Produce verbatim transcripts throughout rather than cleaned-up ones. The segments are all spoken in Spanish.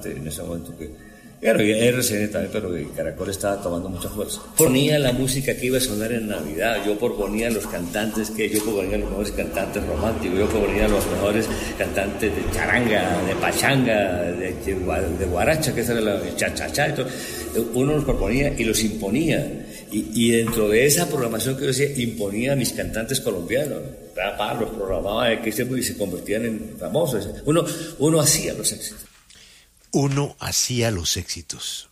cantante en ese momento que... Claro, y R C N también, pero Caracol estaba tomando mucha fuerza. Ponía la música que iba a sonar en Navidad, yo proponía los cantantes que yo proponía los mejores cantantes románticos, yo proponía los mejores cantantes de charanga, de pachanga, de, de, de guaracha, que esa era la cha-cha-cha, y todo. Uno los proponía y los imponía. Y, y dentro de esa programación que yo decía, imponía a mis cantantes colombianos. Pa, los programaba de que y se convertían en famosos. Uno, uno hacía los éxitos. Uno hacía los éxitos.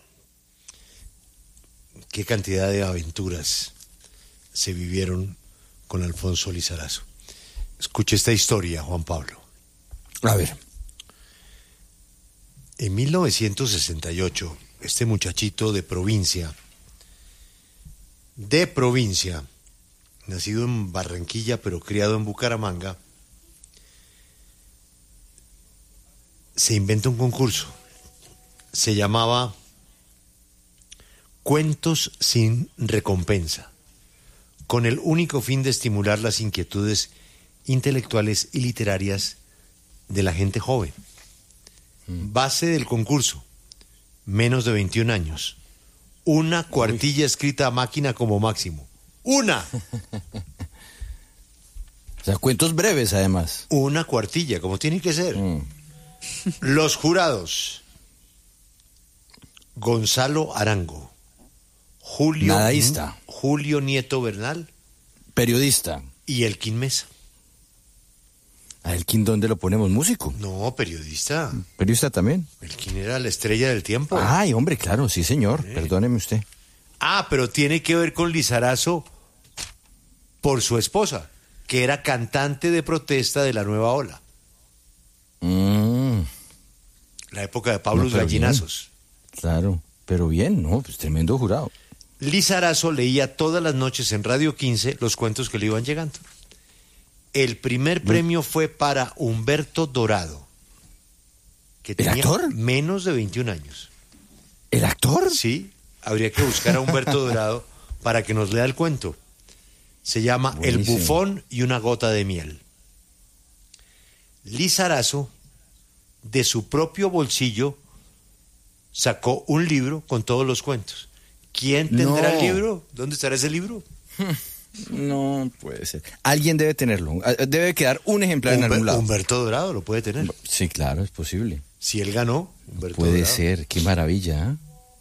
Qué cantidad de aventuras se vivieron con Alfonso Lizarazo. Escuche esta historia, Juan Pablo. A ver. En mil novecientos sesenta y ocho, este muchachito de provincia, de provincia, nacido en Barranquilla pero criado en Bucaramanga, se inventa un concurso. Se llamaba Cuentos sin recompensa, con el único fin de estimular las inquietudes intelectuales y literarias de la gente joven. Mm. Base del concurso, menos de veintiún años. Una cuartilla Uy. escrita a máquina como máximo. ¡Una! O sea, cuentos breves además. Una cuartilla, como tiene que ser. Mm. Los jurados: Gonzalo Arango, Julio, Nadaísta, Julio Nieto Bernal, periodista, y Elkin Mesa. ¿A Elkin dónde lo ponemos? ¿Músico? No, periodista. ¿Periodista también? Elkin era la estrella del tiempo. Ay, hombre, claro, sí, señor. Sí. Perdóneme usted. Ah, pero tiene que ver con Lizarazo por su esposa, que era cantante de protesta de la Nueva Ola. Mm. La época de Pablo no, Gallinazos. Bien. Claro, pero bien, ¿no? Pues tremendo jurado. Lizarazo leía todas las noches en Radio quince los cuentos que le iban llegando. El primer premio fue para Humberto Dorado, que tenía ¿El actor? menos de veintiún años. ¿El actor? Sí, habría que buscar a Humberto Dorado para que nos lea el cuento. Se llama Buenísimo. El bufón y una gota de miel. Lizarazo, de su propio bolsillo, sacó un libro con todos los cuentos. ¿Quién tendrá no. el libro? ¿Dónde estará ese libro? No puede ser. Alguien debe tenerlo. Debe quedar un ejemplar Humber, en algún lado. Humberto Dorado lo puede tener. Sí, claro, es posible. Si él ganó, Humberto Puede Dorado. ser, qué maravilla. ¿eh?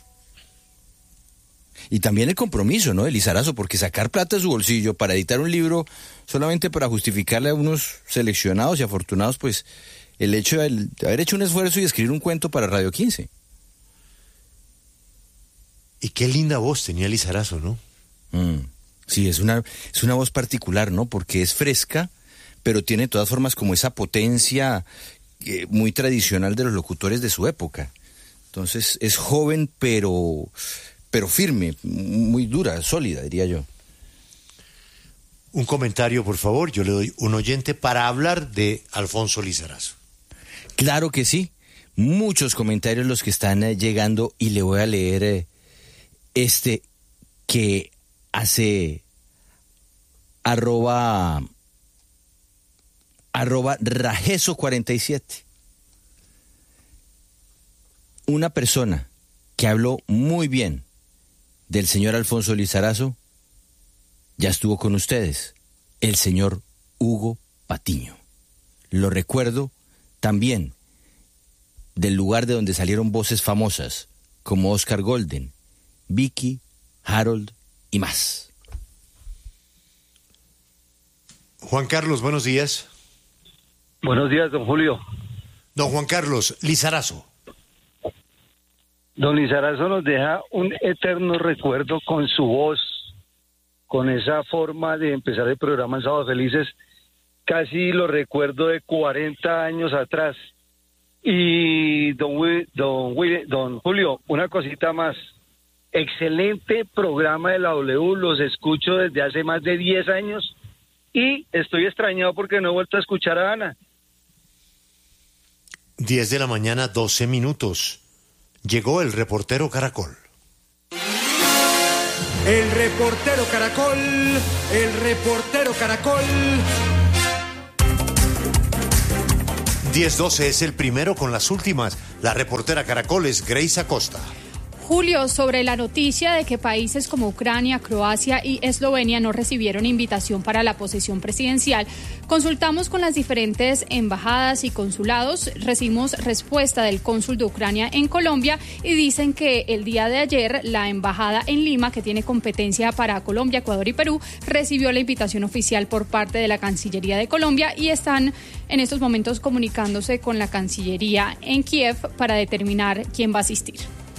Y también el compromiso, ¿no? De Lizarazo, porque sacar plata de su bolsillo para editar un libro solamente para justificarle a unos seleccionados y afortunados, pues, el hecho de, de haber hecho un esfuerzo y escribir un cuento para Radio quince. Y qué linda voz tenía Lizarazo, ¿no? Mm, sí, es una, es una voz particular, ¿no? Porque es fresca, pero tiene de todas formas como esa potencia eh, muy tradicional de los locutores de su época. Entonces, es joven, pero... pero firme, muy dura, sólida, diría yo. Un comentario, por favor, yo le doy un oyente para hablar de Alfonso Lizarazo. Claro que sí, muchos comentarios los que están eh, llegando y le voy a leer eh, este que hace arroba, arroba rajeso cuarenta y siete. Una persona que habló muy bien del señor Alfonso Lizarazo, ya estuvo con ustedes, el señor Hugo Patiño. Lo recuerdo también del lugar de donde salieron voces famosas, como Oscar Golden, Vicky, Harold y más. Juan Carlos, buenos días. Buenos días, don Julio. Don Juan Carlos, Lizarazo. Don Lizarazo nos deja un eterno recuerdo con su voz, con esa forma de empezar el programa en Sábados Felices, casi lo recuerdo de cuarenta años atrás. Y don, don, don Julio, una cosita más, excelente programa de la W, los escucho desde hace más de diez años y estoy extrañado porque no he vuelto a escuchar a Ana. diez de la mañana, doce minutos. Llegó el reportero Caracol. El reportero Caracol, el reportero Caracol. diez doce es el primero con las últimas. La reportera Caracol es Grace Acosta. Julio, sobre la noticia de que países como Ucrania, Croacia y Eslovenia no recibieron invitación para la posesión presidencial, consultamos con las diferentes embajadas y consulados, recibimos respuesta del cónsul de Ucrania en Colombia y dicen que el día de ayer la embajada en Lima, que tiene competencia para Colombia, Ecuador y Perú, recibió la invitación oficial por parte de la Cancillería de Colombia y están en estos momentos comunicándose con la Cancillería en Kiev para determinar quién va a asistir.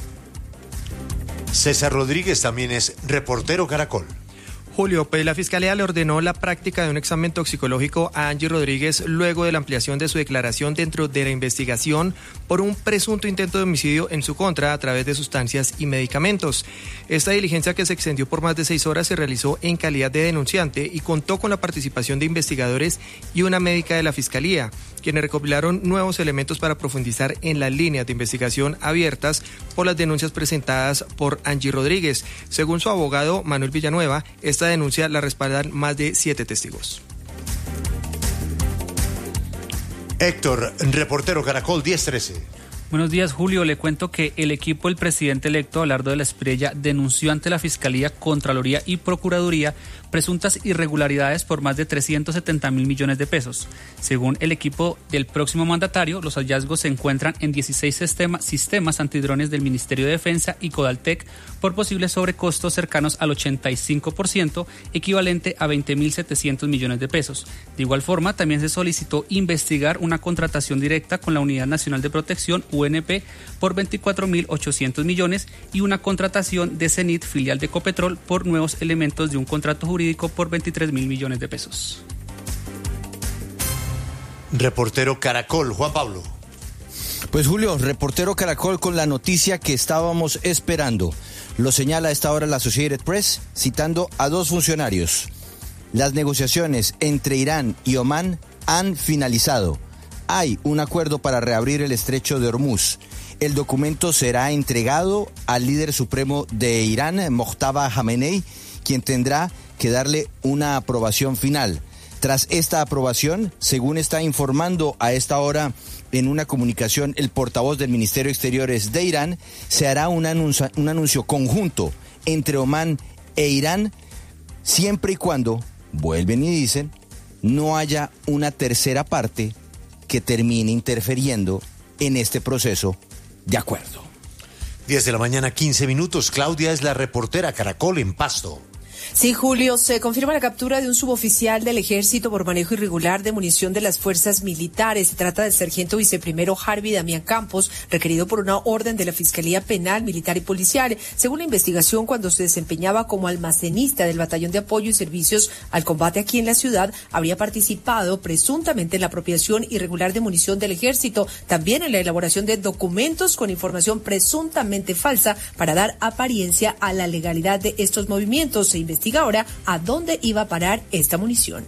César Rodríguez también es reportero Caracol. Julio, pues la Fiscalía le ordenó la práctica de un examen toxicológico a Angie Rodríguez luego de la ampliación de su declaración dentro de la investigación por un presunto intento de homicidio en su contra a través de sustancias y medicamentos. Esta diligencia, que se extendió por más de seis horas, se realizó en calidad de denunciante y contó con la participación de investigadores y una médica de la Fiscalía, quienes recopilaron nuevos elementos para profundizar en las líneas de investigación abiertas por las denuncias presentadas por Angie Rodríguez. Según su abogado Manuel Villanueva, esta denuncia la respaldan más de siete testigos. Héctor, reportero Caracol diez trece. Buenos días, Julio. Le cuento que el equipo del presidente electo, Abelardo de la Espriella, denunció ante la Fiscalía, Contraloría y Procuraduría presuntas irregularidades por más de trescientos setenta mil millones de pesos. Según el equipo del próximo mandatario, los hallazgos se encuentran en dieciséis sistema, sistemas antidrones del Ministerio de Defensa y Codaltec por posibles sobrecostos cercanos al ochenta y cinco por ciento, equivalente a veinte mil setecientos millones de pesos. De igual forma, también se solicitó investigar una contratación directa con la Unidad Nacional de Protección, U N P, por veinticuatro mil ochocientos millones y una contratación de Cenit, filial de Ecopetrol, por nuevos elementos de un contrato jurídico por veintitrés mil millones de pesos. Reportero Caracol, Juan Pablo. Pues Julio, reportero Caracol con la noticia que estábamos esperando. Lo señala a esta hora la Associated Press, citando a dos funcionarios. Las negociaciones entre Irán y Omán han finalizado. Hay un acuerdo para reabrir el estrecho de Hormuz. El documento será entregado al líder supremo de Irán, Mojtaba Khamenei, quien tendrá que darle una aprobación final. Tras esta aprobación, según está informando a esta hora en una comunicación el portavoz del Ministerio de Exteriores de Irán, se hará un anuncio, un anuncio conjunto entre Omán e Irán, siempre y cuando, vuelven y dicen, no haya una tercera parte que termine interfiriendo en este proceso de acuerdo. diez de la mañana, quince minutos. Claudia es la reportera Caracol en Pasto. Sí, Julio, se confirma la captura de un suboficial del Ejército por manejo irregular de munición de las fuerzas militares. Se trata del sargento viceprimero Harvey Damián Campos, requerido por una orden de la Fiscalía Penal, Militar y Policial. Según la investigación, cuando se desempeñaba como almacenista del Batallón de Apoyo y Servicios al Combate aquí en la ciudad, habría participado presuntamente en la apropiación irregular de munición del Ejército, también en la elaboración de documentos con información presuntamente falsa para dar apariencia a la legalidad de estos movimientos. Se investiga ahora a dónde iba a parar esta munición.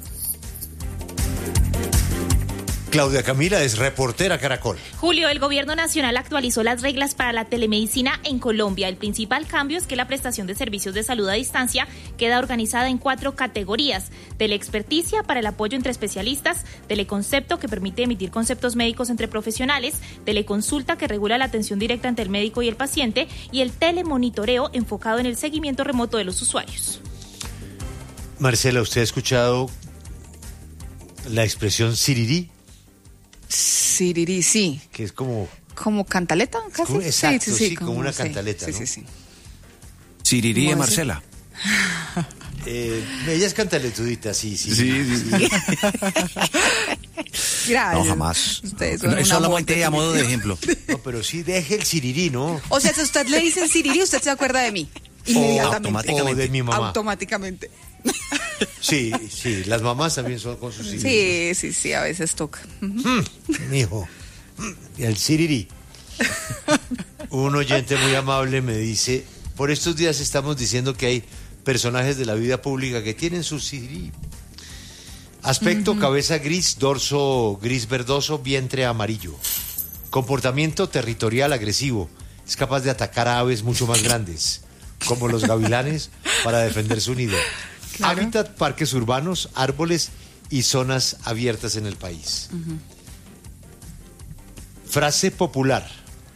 Claudia Camila es reportera Caracol. Julio, el gobierno nacional actualizó las reglas para la telemedicina en Colombia. El principal cambio es que la prestación de servicios de salud a distancia queda organizada en cuatro categorías: teleexperticia para el apoyo entre especialistas, teleconcepto, que permite emitir conceptos médicos entre profesionales, teleconsulta, que regula la atención directa entre el médico y el paciente, y el telemonitoreo, enfocado en el seguimiento remoto de los usuarios. Marcela, ¿usted ha escuchado la expresión sirirí? Sirirí, sí. Que es como... ¿Como cantaleta? Casi. Como, exacto, sí, sí, sí, como, como una sí, cantaleta, sí, ¿no? sí, sí. Sirirí de Marcela. Eh, ella es cantaletudita, sí, sí. Sí, sí, sí. Gracias. No, jamás. Ustedes No, son es una solamente monte. a modo de ejemplo. No, pero sí, deje el sirirí, ¿no? O sea, si usted le dice sirirí, usted se acuerda de mí. Inmediatamente. O de mi mamá. Automáticamente. Sí, sí, las mamás también son con sus sirirí. Sí, sí, sí, a veces toca. Uh-huh. Mm, mijo, mm, el sirirí. Un oyente muy amable me dice, por estos días estamos diciendo que hay personajes de la vida pública que tienen su sirirí. Aspecto, uh-huh. Cabeza gris, dorso gris verdoso, vientre amarillo. Comportamiento territorial agresivo. Es capaz de atacar a aves mucho más grandes, como los gavilanes, para defender su nido. Claro. Hábitat, parques urbanos, árboles y zonas abiertas en el país. Uh-huh. Frase popular.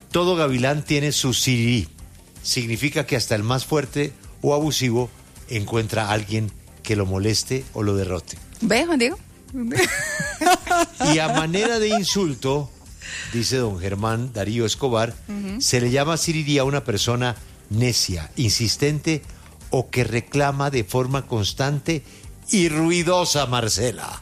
Todo gavilán tiene su sirirí. Significa que hasta el más fuerte o abusivo encuentra a alguien que lo moleste o lo derrote. ¿Ves, Juan Diego? Y a manera de insulto, dice don Germán Darío Escobar, uh-huh. se le llama sirirí a una persona necia, insistente o que reclama de forma constante y ruidosa, Marcela.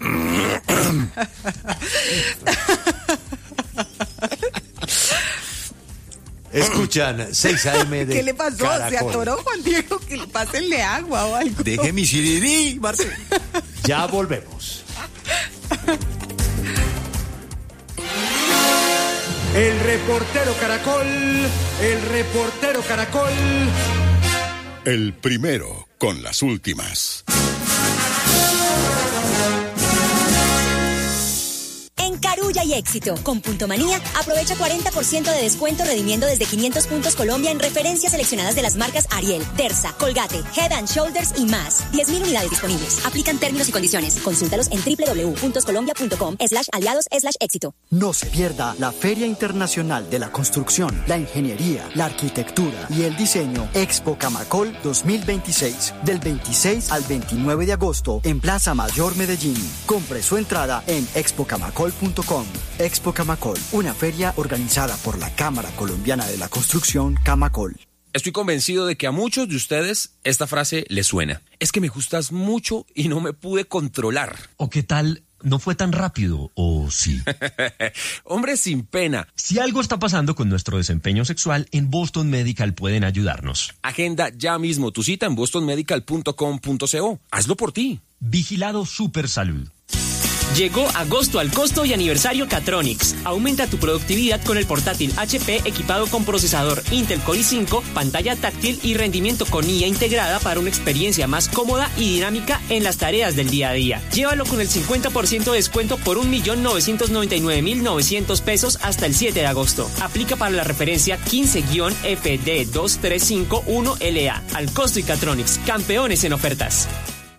Escuchan seis a eme de ¿Qué le pasó? Caracol. ¿Se atoró, Juan Diego? Que pásenle agua o algo. Deje mi sirirí, Marcela. Ya volvemos. El reportero Caracol, el reportero Caracol. El primero con las últimas. En Carulla y Éxito, con Punto Manía, aprovecha cuarenta por ciento de descuento redimiendo desde quinientos puntos Colombia en referencias seleccionadas de las marcas Ariel, Dersa, Colgate, Head and Shoulders y más. diez mil unidades disponibles. Aplican términos y condiciones. Consúltalos en doble u doble u doble u punto colombia punto com slash aliados slash éxito. No se pierda la Feria Internacional de la Construcción, la Ingeniería, la Arquitectura y el Diseño Expo Camacol dos mil veintiséis, del veintiséis al veintinueve de agosto en Plaza Mayor Medellín. Compre su entrada en expo camacol punto com. Expo Camacol, una feria organizada por la Cámara Colombiana de la Construcción, Camacol. Estoy convencido de que a muchos de ustedes esta frase les suena. Es que me gustas mucho y no me pude controlar. ¿O qué tal? ¿No fue tan rápido o sí? Hombre, sin pena. Si algo está pasando con nuestro desempeño sexual, en Boston Medical pueden ayudarnos. Agenda ya mismo tu cita en boston medical punto com punto co. Hazlo por ti. Vigilado Super Salud. Llegó agosto al costo y aniversario Catronics. Aumenta tu productividad con el portátil H P equipado con procesador Intel Core i cinco, pantalla táctil y rendimiento con I A integrada para una experiencia más cómoda y dinámica en las tareas del día a día. Llévalo con el cincuenta por ciento de descuento por un millón novecientos noventa y nueve mil novecientos pesos hasta el siete de agosto. Aplica para la referencia quince F D dos tres cinco uno L A. Al costo y Catronics, campeones en ofertas.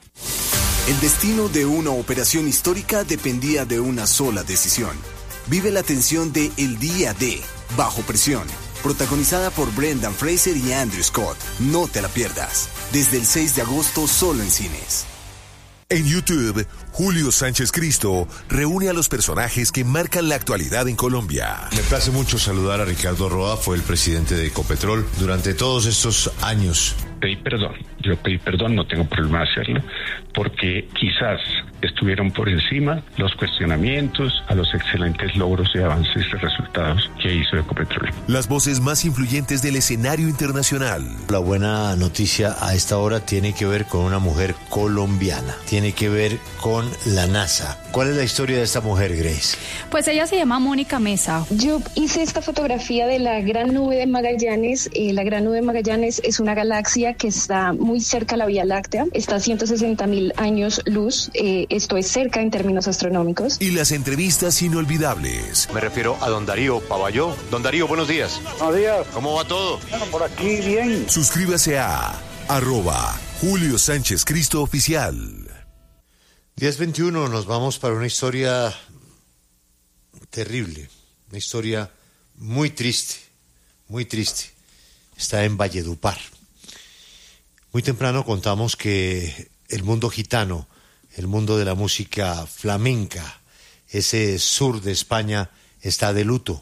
El destino de una operación histórica dependía de una sola decisión. Vive la tensión de El Día de Bajo Presión, protagonizada por Brendan Fraser y Andrew Scott. No te la pierdas. Desde el seis de agosto solo en cines. En YouTube, Julio Sánchez Cristo reúne a los personajes que marcan la actualidad en Colombia. Me place mucho saludar a Ricardo Roa, fue el presidente de Ecopetrol durante todos estos años. Pedí perdón, yo pedí perdón, no tengo problema de hacerlo, porque quizás estuvieron por encima los cuestionamientos a los excelentes logros y avances y resultados que hizo Ecopetrol. Las voces más influyentes del escenario internacional. La buena noticia a esta hora tiene que ver con una mujer colombiana, tiene que ver con la NASA. ¿Cuál es la historia de esta mujer, Grace? Pues ella se llama Mónica Mesa. Yo hice esta fotografía de la Gran Nube de Magallanes. Eh, la Gran Nube de Magallanes es una galaxia que está muy cerca a la Vía Láctea, está a ciento sesenta mil años luz, eh, esto es cerca en términos astronómicos. Y las entrevistas inolvidables. Me refiero a don Darío Pavalló. Don Darío, buenos días. Buenos días. ¿Cómo va todo? Bueno, por aquí bien. Suscríbase a arroba Julio Sánchez Cristo Oficial. diez veintiuno, nos vamos para una historia terrible, una historia muy triste, muy triste. Está en Valledupar. Muy temprano contamos que el mundo gitano, el mundo de la música flamenca, ese sur de España, está de luto.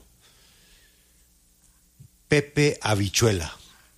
Pepe Habichuela,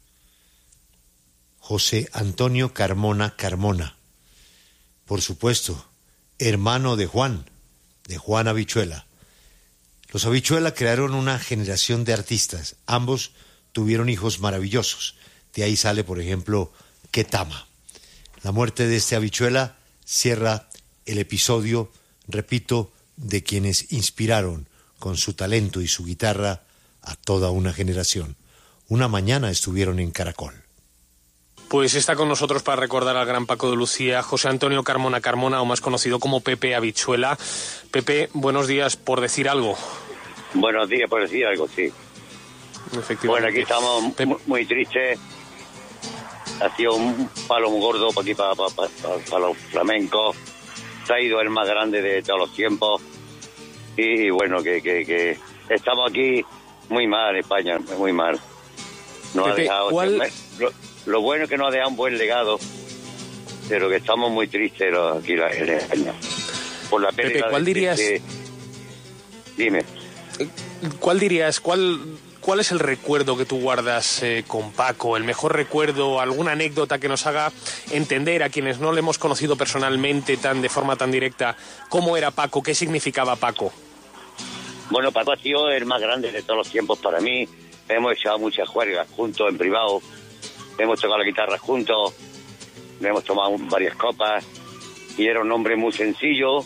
José Antonio Carmona Carmona, por supuesto, hermano de Juan, de Juan Habichuela. Los Habichuela crearon una generación de artistas, ambos tuvieron hijos maravillosos. De ahí sale, por ejemplo, Ketama. La muerte de este Habichuela cierra el episodio, repito, de quienes inspiraron con su talento y su guitarra a toda una generación. Una mañana estuvieron en Caracol. Pues está con nosotros para recordar al gran Paco de Lucía, José Antonio Carmona Carmona, o más conocido como Pepe Habichuela. Pepe, buenos días, por decir algo. Buenos días, por decir algo, sí. Efectivamente. Bueno, aquí estamos muy, muy tristes. Ha sido un palo muy gordo para aquí, para, para, para, para los flamencos. Se ha ido el más grande de todos los tiempos. Y bueno, que, que, que estamos aquí muy mal España, muy mal. No Pepe, ha dejado, ¿cuál... lo, lo bueno es que nos ha dejado un buen legado, pero que estamos muy tristes los, aquí la, en España. Por la pérdida Pepe, ¿cuál de, dirías? de, dime. ¿Cuál dirías? ¿Cuál, cuál es el recuerdo que tú guardas eh, con Paco? ¿El mejor recuerdo? ¿Alguna anécdota que nos haga entender a quienes no le hemos conocido personalmente tan de forma tan directa cómo era Paco, qué significaba Paco? Bueno, Paco ha sido el más grande de todos los tiempos para mí. Hemos echado muchas juergas juntos en privado. Hemos tocado la guitarra juntos. Hemos tomado varias copas. Y era un hombre muy sencillo.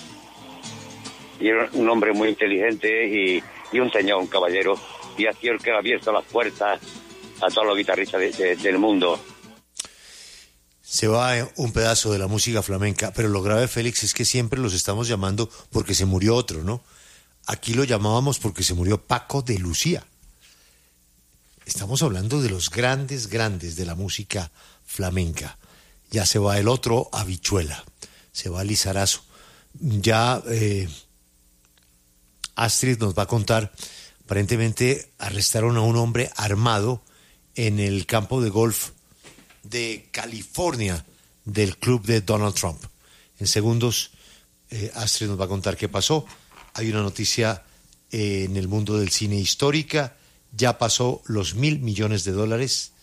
Y era un hombre muy inteligente y, y un señor, un caballero. Y ha sido el que ha abierto las puertas a todos los guitarristas de, de, del mundo. Se va un pedazo de la música flamenca, pero lo grave, Félix, es que siempre los estamos llamando porque se murió otro, ¿no? Aquí lo llamábamos porque se murió Paco de Lucía. Estamos hablando de los grandes, grandes de la música flamenca. Ya se va el otro, Habichuela. Se va Lizarazo. Ya eh, Astrid nos va a contar, aparentemente arrestaron a un hombre armado en el campo de golf de California del club de Donald Trump. En segundos, eh, Astrid nos va a contar qué pasó. Hay una noticia eh, en el mundo del cine histórica. Ya pasó los mil millones de dólares.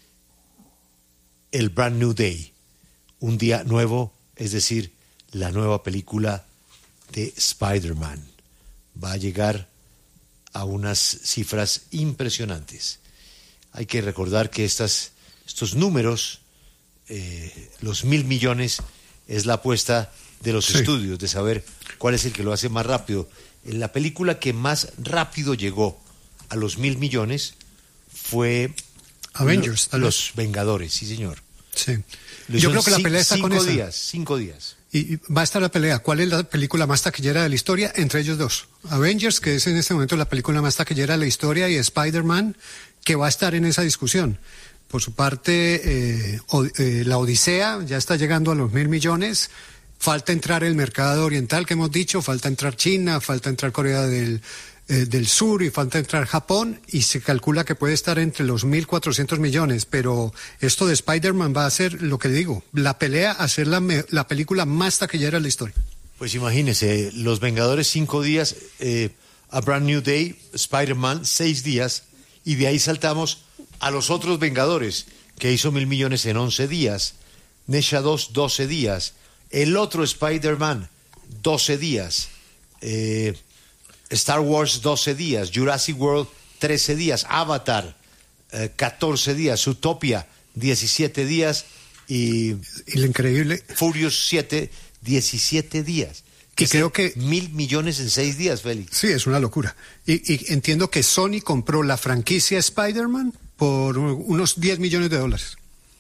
El Brand New Day. Un día nuevo, es decir, la nueva película de Spider-Man. Va a llegar a unas cifras impresionantes. Hay que recordar que estas, estos números, eh, los mil millones, es la apuesta de los sí. estudios, de saber cuál es el que lo hace más rápido. La película que más rápido llegó a los mil millones fue Avengers, lo, Los Vengadores, sí señor. Sí. Yo creo que la pelea está cinco con esa. días, cinco días. Y va a estar la pelea. ¿Cuál es la película más taquillera de la historia? Entre ellos dos. Avengers, que es en este momento la película más taquillera de la historia, y Spider-Man, que va a estar en esa discusión. Por su parte, eh, eh, la Odisea ya está llegando a los mil millones. Falta entrar el mercado oriental que hemos dicho, falta entrar China, falta entrar Corea del, eh, del Sur y falta entrar Japón, y se calcula que puede estar entre los mil cuatrocientos millones, pero esto de Spider-Man va a ser, lo que digo, la pelea a ser la, la película más taquillera de la historia. Pues imagínese, Los Vengadores cinco días, eh, A Brand New Day, Spider-Man seis días, y de ahí saltamos a los otros Vengadores, que hizo mil millones en once días, Nesha dos, doce días, el otro Spider-Man, doce días, eh, Star Wars, doce días, Jurassic World, trece días, Avatar, eh, catorce días, Zootopia, diecisiete días, y, y lo increíble, Furious siete, diecisiete días. Y creo que mil millones en seis días, Félix. Sí, es una locura. Y, y entiendo que Sony compró la franquicia Spider-Man por unos diez millones de dólares.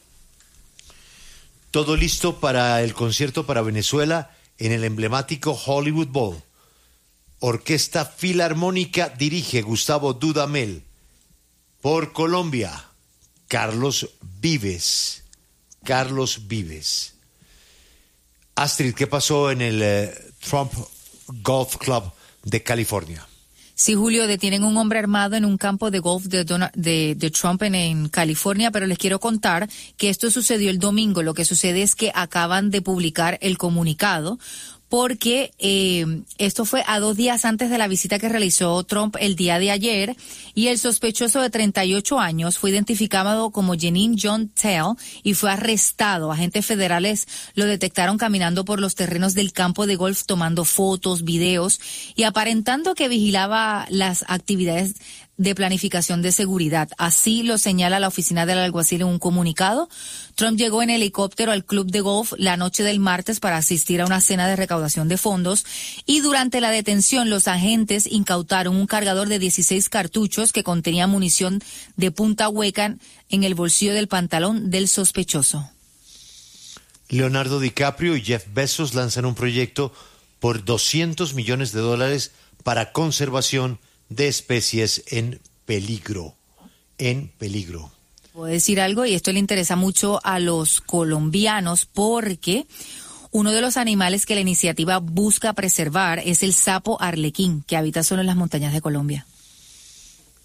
Todo listo para el concierto para Venezuela en el emblemático Hollywood Bowl. Orquesta Filarmónica dirige Gustavo Dudamel. Por Colombia, Carlos Vives. Carlos Vives. Astrid, ¿qué pasó en el eh, Trump Golf Club de California? Sí, Julio, detienen un hombre armado en un campo de golf de, Donald, de, de Trump en, en California, pero les quiero contar que esto sucedió el domingo. Lo que sucede es que acaban de publicar el comunicado, porque eh, esto fue a dos días antes de la visita que realizó Trump el día de ayer, y el sospechoso de treinta y ocho años fue identificado como Jeanine John Tell y fue arrestado. Agentes federales lo detectaron caminando por los terrenos del campo de golf, tomando fotos, videos y aparentando que vigilaba las actividades de planificación de seguridad. Así lo señala la oficina del alguacil en un comunicado. Trump llegó en helicóptero al club de golf la noche del martes para asistir a una cena de recaudación de fondos, y durante la detención los agentes incautaron un cargador de dieciséis cartuchos que contenía munición de punta hueca en el bolsillo del pantalón del sospechoso. Leonardo DiCaprio y Jeff Bezos lanzan un proyecto por doscientos millones de dólares para conservación de especies en peligro, en peligro. Puedo decir algo, y esto le interesa mucho a los colombianos, porque uno de los animales que la iniciativa busca preservar es el sapo arlequín, que habita solo en las montañas de Colombia.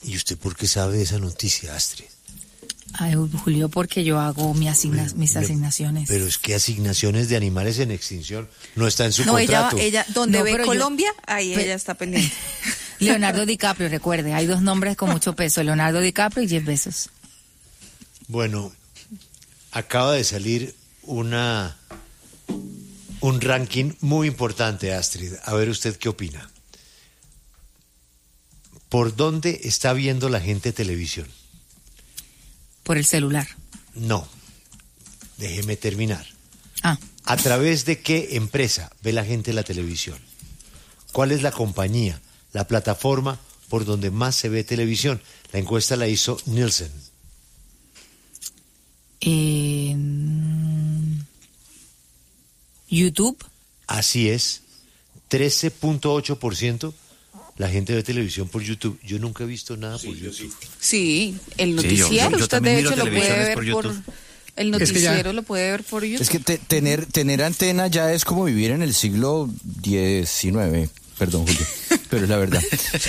¿Y usted por qué sabe esa noticia, Astrid? Ay, Julio, porque yo hago mi asigna- mis Pero- asignaciones. Pero es que asignaciones de animales en extinción no está en su No, ella, contrato. ella, donde No, ve pero yo- Colombia, ahí Pe- ella está pendiente. Leonardo DiCaprio, recuerde, hay dos nombres con mucho peso, Leonardo DiCaprio y Jeff Bezos. Bueno, acaba de salir una un ranking muy importante, Astrid. A ver usted qué opina. ¿Por dónde está viendo la gente televisión? Por el celular. No. Déjeme terminar. Ah. ¿A través de qué empresa ve la gente la televisión? ¿Cuál es la compañía, la plataforma por donde más se ve televisión? La encuesta la hizo Nielsen. Eh, YouTube. Así es. trece punto ocho por ciento la gente ve televisión por YouTube. Yo nunca he visto nada por YouTube. Sí, el Sí, yo- noticiero, yo- yo usted también de miro hecho lo puede televisiones ver por por, YouTube. el Es que ya- noticiero lo puede ver por YouTube. Es que te- tener, tener antena ya es como vivir en el siglo diecinueve. Perdón, Julio, pero es la verdad.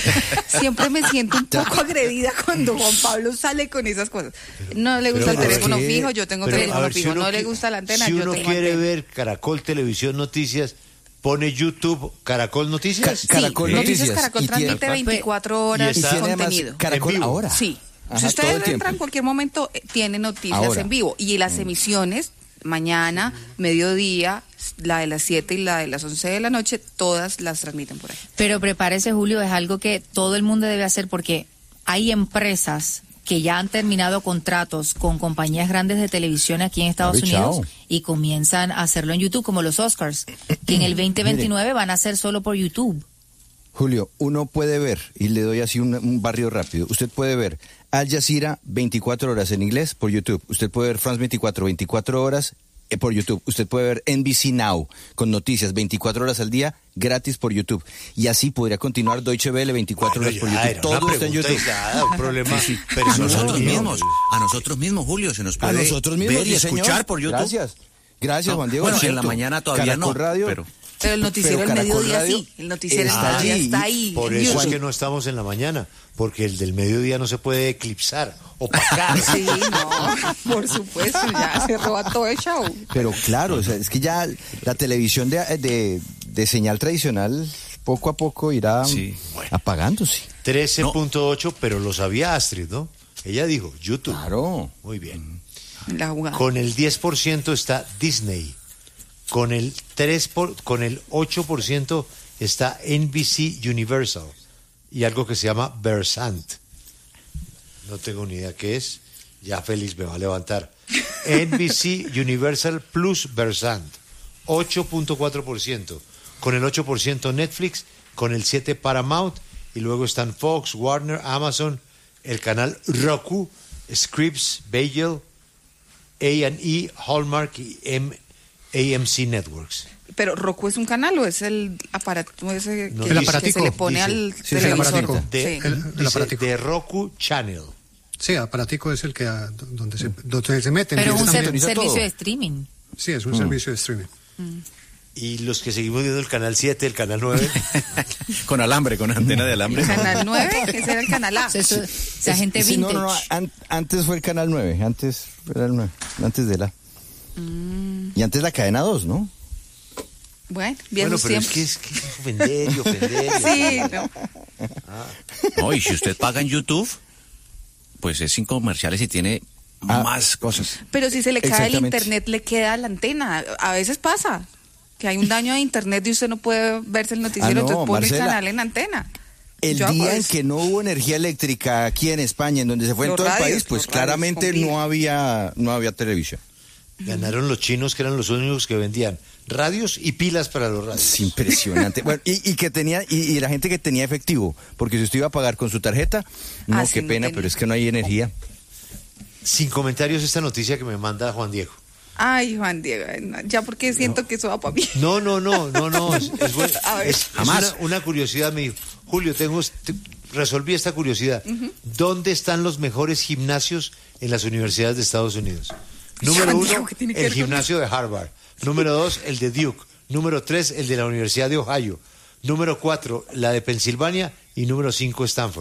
Siempre me siento un poco agredida cuando Juan Pablo sale con esas cosas. No le gusta Pero, el teléfono ¿por qué? fijo, yo tengo Pero, a teléfono ver, si fijo. uno No le qui- gusta la antena, Si yo uno tengo quiere antena. ver Caracol Televisión Noticias, pone YouTube Caracol Noticias. Sí, Noticias Caracol transmite veinticuatro horas Y de está contenido. Caracol en vivo. ahora. Sí. Ajá, Si todo ustedes el tiempo. entran en cualquier momento, eh, tiene noticias Ahora. en vivo. Y las emisiones, mañana, mediodía, la de las siete y la de las once de la noche, todas las transmiten por ahí. Pero prepárese, Julio, es algo que todo el mundo debe hacer porque hay empresas que ya han terminado contratos con compañías grandes de televisión aquí en Estados Ay, Unidos chao. y comienzan a hacerlo en YouTube, como los Oscars, que en el veinte veintinueve van a ser solo por YouTube. Julio, uno puede ver, y le doy así un, un barrio rápido, usted puede ver Al Jazeera veinticuatro horas en inglés por YouTube, usted puede ver France veinticuatro, veinticuatro horas eh, por YouTube, usted puede ver N B C Now con noticias veinticuatro horas al día gratis por YouTube, y así podría continuar Deutsche Welle veinticuatro Bueno, horas por ya, YouTube, era todo una está en pregunta YouTube. aislada, un problema Sí, sí. personal A nosotros mío. mismos, a nosotros mismos, Julio, se nos A puede nosotros mismos, ver y sí, señor. escuchar por YouTube. Gracias. Gracias, No, Juan Diego. bueno, es en la cierto. mañana todavía Caracol no, Radio, pero- Pero el noticiero Pero del Caracol mediodía Radio sí. El noticiero del está mediodía allí. está ahí. Por en eso es YouTube. que no estamos en la mañana, porque el del mediodía no se puede eclipsar, opacar. Sí, no, por supuesto, ya se roba todo el show. Pero claro, o sea, es que ya la televisión de, de, de señal tradicional poco a poco irá apagándose. trece punto ocho, pero lo sabía Astrid, ¿no? Ella dijo YouTube. Claro. Muy bien. La jugada. Con el diez por ciento está Disney. Con el tres por, con el ocho por ciento está N B C Universal y algo que se llama Versant. No tengo ni idea qué es. Ya Félix me va a levantar. N B C Universal plus Versant, ocho punto cuatro por ciento. Con el ocho por ciento Netflix, con el siete por ciento Paramount, y luego están Fox, Warner, Amazon, el canal Roku, Scripps, Bagel, A and E, Hallmark y M A M C Networks. Pero Roku es un canal o es el aparato ese No, que, el que aparatico, se le pone dice. al Sí, el televisor. aparatico. De, Sí. El- el dice, aparatico. de Roku Channel. Sí, aparatico es el que ah, donde se, donde se meten. Pero es un directamente. ser- servicio de streaming. Sí, es un Mm. servicio de streaming. Y los que seguimos viendo el canal siete, el canal nueve. Con alambre, con antena de alambre. Canal nueve, ese era el canal A. Eso, esa gente Sí, no, vintage. no, no, an- antes fue el canal nueve, antes era el nueve, antes de la. Mm, Y antes la cadena dos, ¿no? bueno, bien Bueno, pero es que es que ofender y ofender. y Sí, ofender. no. No, y si usted paga en YouTube, pues es sin comerciales y tiene más cosas. Pero si se le cae el Exactamente. internet, le queda la antena. A veces pasa que hay un daño de internet y usted no puede verse el noticiero, Ah, no, entonces pone Marcela. el canal en antena. El Yo hago día en eso. que no hubo energía eléctrica aquí en España, en donde se fue en Los todo el radios, país, pues los radios claramente con no había, no había televisión. Ganaron los chinos, que eran los únicos que vendían radios y pilas para los radios. Es impresionante. Bueno, y, y que tenía, y, y la gente que tenía efectivo, porque si usted iba a pagar con su tarjeta, no, Ah, sí, qué no pena, tenía. pero es que no hay energía. Sin comentarios esta noticia que me manda Juan Diego. Ay, Juan Diego, no, ya porque siento que eso va para mí. No, no, no, no, no. Es, es buen- A ver. es- es Jamás. una, una curiosidad. Me dijo, Julio, tengo, este- resolví esta curiosidad. Ujú. ¿Dónde están los mejores gimnasios en las universidades de Estados Unidos? Número Juan uno, Diego, ¿qué tiene que el ver con gimnasio de Harvard. Número dos, el de Duke. Número tres, el de la Universidad de Ohio. Número cuatro, la de Pensilvania. Y número cinco, Stanford.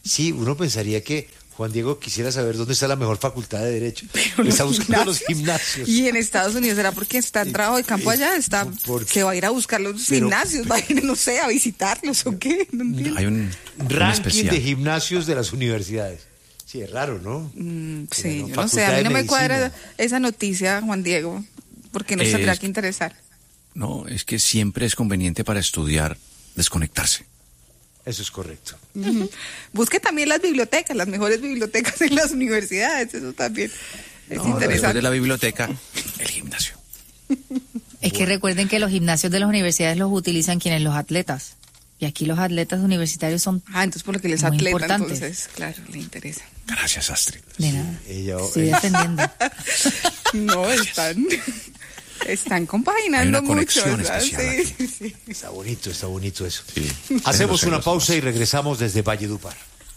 Sí, uno pensaría que Juan Diego quisiera saber dónde está la mejor facultad de Derecho. Pero está buscando los gimnasios. Y en Estados Unidos, ¿será porque está en trabajo de campo allá? Está porque, que va a ir a buscar los pero, gimnasios, va a ir, no sé, a visitarlos o qué. No Hay un ranking de gimnasios de las universidades. Sí, es raro, ¿no? Mm, sí, yo no sé, a mí no me cuadra esa noticia, Juan Diego, porque nos tendrá que interesar. No, es que siempre es conveniente para estudiar desconectarse. Eso es correcto. Uh-huh. Busque también las bibliotecas, las mejores bibliotecas en las universidades, eso también es no, interesante. Después de la biblioteca, el gimnasio. Es bueno. que recuerden que los gimnasios de las universidades los utilizan quienes, los atletas. Y aquí los atletas universitarios son Ah, entonces por lo que les atleta, importantes. Entonces, claro, le interesa. Gracias, Astrid. De nada. Sí, ella, Estoy ella. defendiendo. No, están... Están compaginando mucho, ¿verdad? Sí, sí, sí. Está bonito, está bonito eso. Sí. Hacemos una pausa y regresamos desde Valledupar.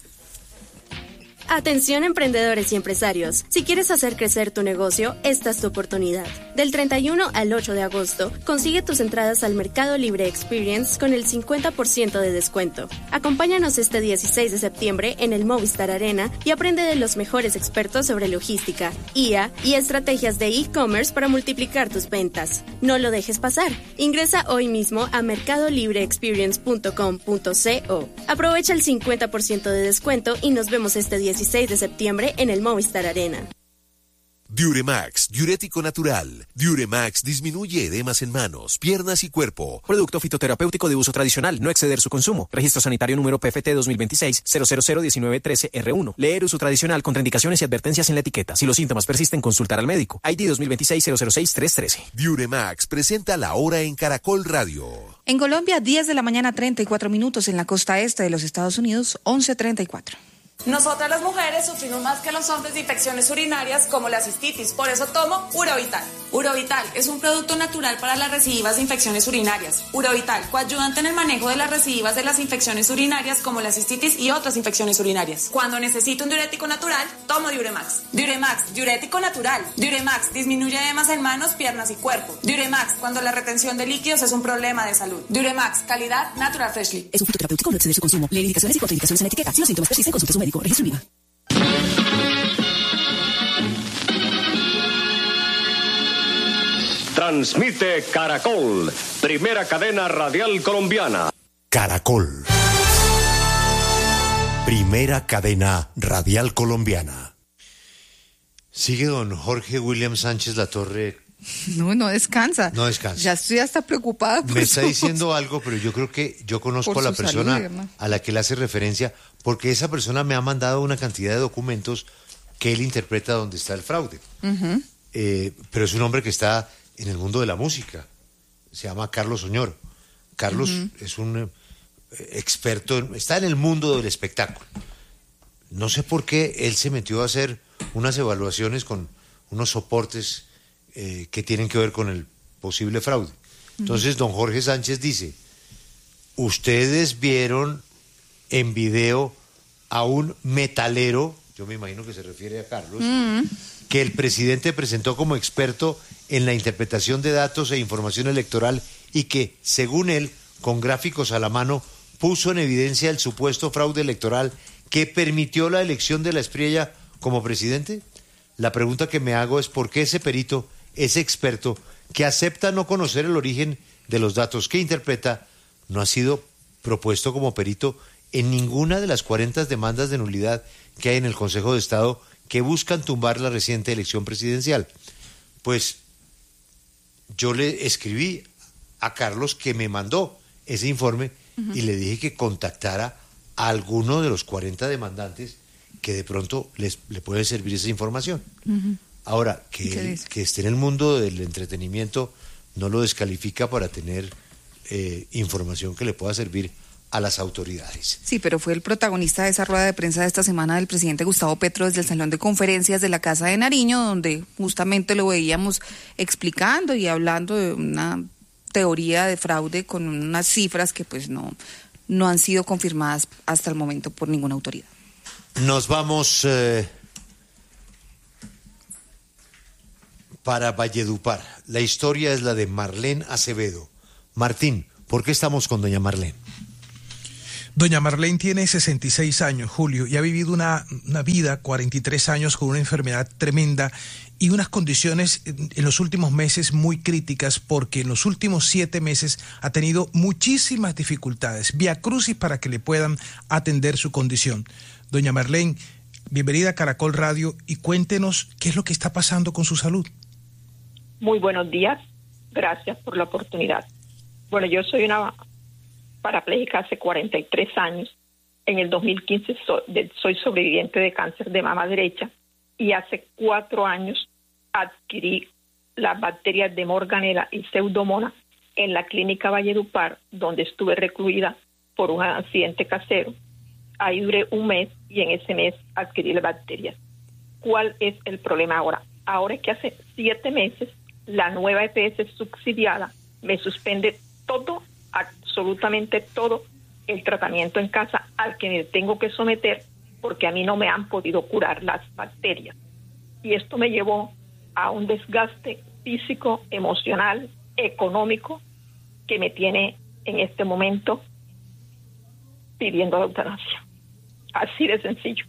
Atención emprendedores y empresarios, si quieres hacer crecer tu negocio, esta es tu oportunidad. Del treinta y uno al ocho de agosto, consigue tus entradas al Mercado Libre Experience con el cincuenta por ciento de descuento. Acompáñanos este dieciséis de septiembre en el Movistar Arena y aprende de los mejores expertos sobre logística, I A y estrategias de e-commerce para multiplicar tus ventas. No lo dejes pasar. Ingresa hoy mismo a mercado libre experience punto com punto co. Aprovecha el cincuenta por ciento de descuento y nos vemos este dieciséis de septiembre en el Movistar Arena. Diuremax, diurético natural. Diuremax disminuye edemas en manos, piernas y cuerpo. Producto fitoterapéutico de uso tradicional, no exceder su consumo. Registro sanitario número P F T dos mil veintiséis cero cero cero diecinueve trece R uno. Leer uso tradicional, contraindicaciones y advertencias en la etiqueta. Si los síntomas persisten, consultar al médico. I D dos mil veintiséis cero cero seis tres trece. Diuremax presenta la hora en Caracol Radio. En Colombia, diez de la mañana, treinta y cuatro minutos. En la costa este de los Estados Unidos, once treinta y cuatro. Nosotras las mujeres sufrimos más que los hombres de infecciones urinarias como la cistitis, por eso tomo Urovital. Urovital es un producto natural para las recidivas de infecciones urinarias. Urovital, coayudante en el manejo de las recidivas de las infecciones urinarias como la cistitis y otras infecciones urinarias. Cuando necesito un diurético natural, tomo Diuremax. Diuremax, diurético natural. Diuremax disminuye edemas en manos, piernas y cuerpo. Diuremax, cuando la retención de líquidos es un problema de salud. Diuremax, calidad Natural Freshly. Es un fitoterapéutico, no excede su consumo. Lee indicaciones y contraindicaciones en la etiqueta. Si los síntomas persisten, consulte a su médico. Registro I V A. Transmite Caracol, primera cadena radial colombiana. Caracol, primera cadena radial colombiana. Sigue don Jorge William Sánchez Latorre. No, no descansa. No descansa. Ya estoy hasta preocupada. Me está diciendo algo, pero yo creo que yo conozco a la persona salud, a la que le hace referencia, porque esa persona me ha mandado una cantidad de documentos que él interpreta donde está el fraude. Uh-huh. Eh, pero es un hombre que está en el mundo de la música. Se llama Carlos Oñoro. Carlos uh-huh. es un eh, experto, en, está en el mundo del espectáculo. No sé por qué él se metió a hacer unas evaluaciones con unos soportes eh, que tienen que ver con el posible fraude. Entonces, don Jorge Sánchez dice, ustedes vieron en video a un metalero, yo me imagino que se refiere a Carlos, uh-huh. que el presidente presentó como experto en la interpretación de datos e información electoral y que, según él, con gráficos a la mano, puso en evidencia el supuesto fraude electoral que permitió la elección de la Espriella como presidente. La pregunta que me hago es por qué ese perito, ese experto, que acepta no conocer el origen de los datos que interpreta, no ha sido propuesto como perito en ninguna de las cuarenta demandas de nulidad que hay en el Consejo de Estado que buscan tumbar la reciente elección presidencial. Pues yo le escribí a Carlos, que me mandó ese informe, uh-huh. y le dije que contactara a alguno de los cuarenta demandantes que de pronto les le puede servir esa información. Uh-huh. Ahora, que, él, que esté en el mundo del entretenimiento no lo descalifica para tener eh, información que le pueda servir a las autoridades. Sí, pero fue el protagonista de esa rueda de prensa de esta semana del presidente Gustavo Petro desde el Salón de Conferencias de la Casa de Nariño, donde justamente lo veíamos explicando y hablando de una teoría de fraude con unas cifras que pues no, no han sido confirmadas hasta el momento por ninguna autoridad. Nos vamos eh, para Valledupar. La historia es la de Marlene Acevedo. Martín, ¿por qué estamos con doña Marlene? Doña Marlene tiene sesenta y seis años, Julio, y ha vivido una, una vida, cuarenta y tres años, con una enfermedad tremenda y unas condiciones en, en los últimos meses muy críticas, porque en los últimos siete meses ha tenido muchísimas dificultades, viacrucis para que le puedan atender su condición. Doña Marlene, bienvenida a Caracol Radio y cuéntenos qué es lo que está pasando con su salud. Muy buenos días, gracias por la oportunidad. Bueno, yo soy una parapléjica hace cuarenta y tres años. En el dos mil quince soy, de, soy sobreviviente de cáncer de mama derecha y hace cuatro años adquirí las bacterias de Morganella y Pseudomonas en la clínica Valledupar, donde estuve recluida por un accidente casero. Ahí duré un mes y en ese mes adquirí las bacterias. ¿Cuál es el problema ahora? Ahora es que hace siete meses la nueva E P S subsidiada me suspende todo, absolutamente todo el tratamiento en casa al que me tengo que someter porque a mí no me han podido curar las bacterias. Y esto me llevó a un desgaste físico, emocional, económico que me tiene en este momento pidiendo la eutanasia. Así de sencillo.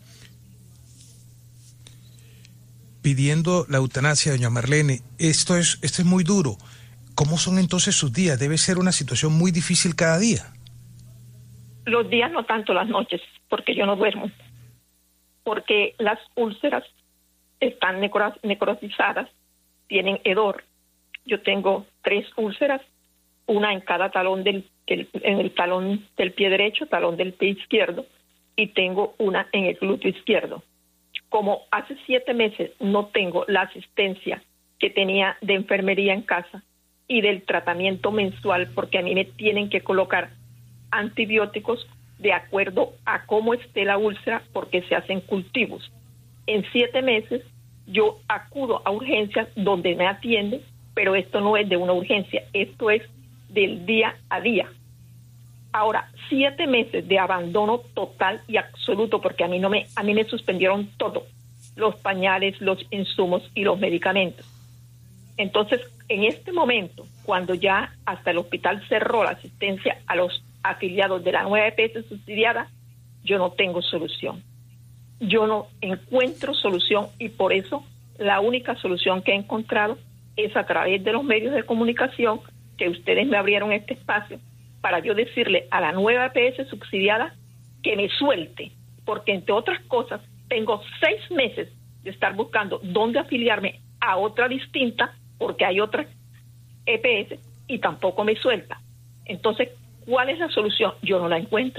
Pidiendo la eutanasia, doña Marlene, esto es, esto es muy duro. ¿Cómo son entonces sus días? Debe ser una situación muy difícil cada día. Los días no tanto, las noches, porque yo no duermo. Porque las úlceras están necro- necrotizadas, tienen hedor. Yo tengo tres úlceras, una en cada talón del, del en el talón del pie derecho, talón del pie izquierdo, y tengo una en el glúteo izquierdo. Como hace siete meses no tengo la asistencia que tenía de enfermería en casa y del tratamiento mensual, porque a mí me tienen que colocar antibióticos de acuerdo a cómo esté la úlcera, porque se hacen cultivos. En siete meses yo acudo a urgencias donde me atienden, pero esto no es de una urgencia, esto es del día a día. Ahora, siete meses de abandono total y absoluto, porque a mí no me, a mí me suspendieron todo, los pañales, los insumos y los medicamentos. Entonces, en este momento, cuando ya hasta el hospital cerró la asistencia a los afiliados de la nueva E P S subsidiada, yo no tengo solución. Yo no encuentro solución y por eso la única solución que he encontrado es a través de los medios de comunicación que ustedes me abrieron este espacio para yo decirle a la nueva E P S subsidiada que me suelte, porque entre otras cosas tengo seis meses de estar buscando dónde afiliarme a otra distinta, porque hay otra E P S y tampoco me suelta. Entonces, ¿cuál es la solución? Yo no la encuentro.